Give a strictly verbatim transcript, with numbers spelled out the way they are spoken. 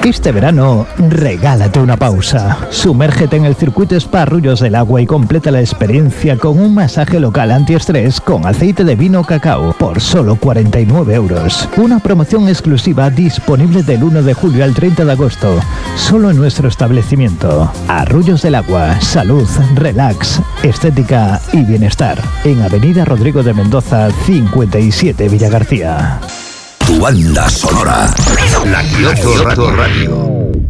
Este verano, regálate una pausa. Sumérgete en el circuito Spa Arroyos del Agua y completa la experiencia con un masaje local antiestrés con aceite de vino cacao por solo cuarenta y nueve euros. Una promoción exclusiva disponible del uno de julio al treinta de agosto, solo en nuestro establecimiento. Arroyos del Agua, salud, relax, estética y bienestar. En Avenida Rodrigo de Mendoza, cincuenta y siete, Villagarcía. Tu banda sonora. La Kioto Radio.